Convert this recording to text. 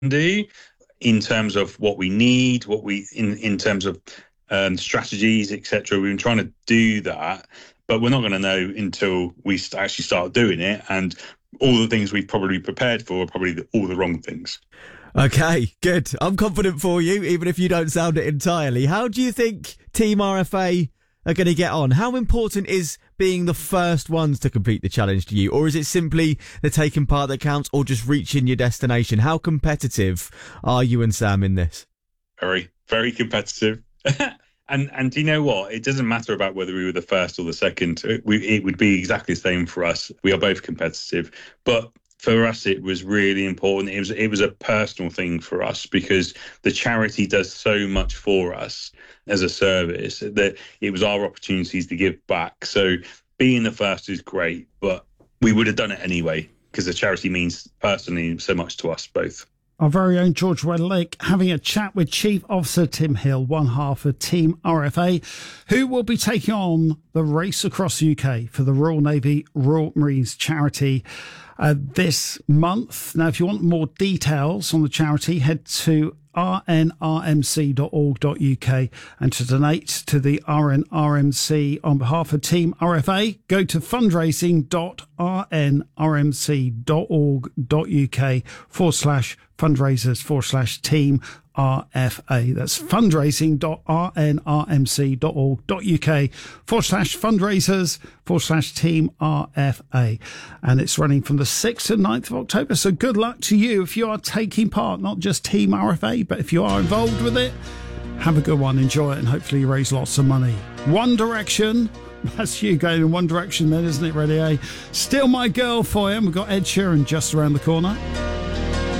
do in terms of what we need, what we in terms of strategies, etc. We've been trying to do that, but we're not going to know until we actually start doing it. And all the things we've probably prepared for are probably all the wrong things. Okay, good. I'm confident for you, even if you don't sound it entirely. How do you think Team RFA are going to get on? How important is being the first ones to complete the challenge to you? Or is it simply the taking part that counts, or just reaching your destination? How competitive are you and Sam in this? Very, very competitive. And do you know what? It doesn't matter about whether we were the first or the second. It would be exactly the same for us. We are both competitive. But for us, it was really important. It was a personal thing for us because the charity does so much for us as a service that it was our opportunities to give back. So being the first is great, but we would have done it anyway because the charity means personally so much to us both. Our very own George Westlake having a chat with Chief Officer Tim Hill, one half of Team RFA, who will be taking on the race across the UK for the Royal Navy Royal Marines charity this month. Now, if you want more details on the charity, head to rnrmc.org.uk, and to donate to the RNRMC on behalf of Team RFA, go to fundraising.rnrmc.org.uk/fundraisers/Team RFA. That's fundraising.rnrmc.org.uk/fundraisers/Team RFA. And it's running from the 6th to 9th of October. So good luck to you if you are taking part, not just Team RFA, but if you are involved with it. Have a good one, enjoy it, and hopefully you raise lots of money. One Direction. That's you going in one direction then, isn't it, really, eh? Still My Girl for you. And we've got Ed Sheeran just around the corner.